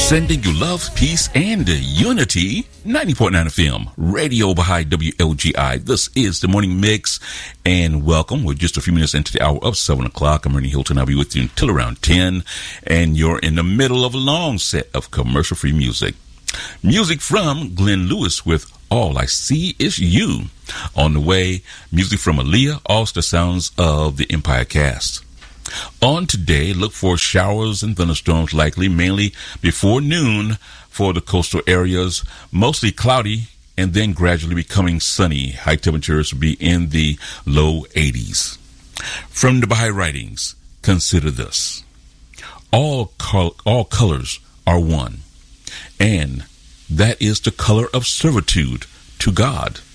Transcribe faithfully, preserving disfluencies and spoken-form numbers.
Sending you love, peace, and unity. ninety point nine F M, Radio Baha'i W L G I. This is the Morning Mix, and welcome. We're just a few minutes into the hour of seven o'clock. I'm Ernie Hilton. I'll be with you until around ten, and you're in the middle of a long set of commercial-free music. Music from Glenn Lewis with All I See Is You. On the way, music from Aaliyah, also the sounds of the Empire Cast. On today, look for showers and thunderstorms likely mainly before noon for the coastal areas, mostly cloudy and then gradually becoming sunny. High temperatures will be in the low eighties. From the Baha'i writings, consider this. All, col- all colors are one, and that is the color of servitude to God.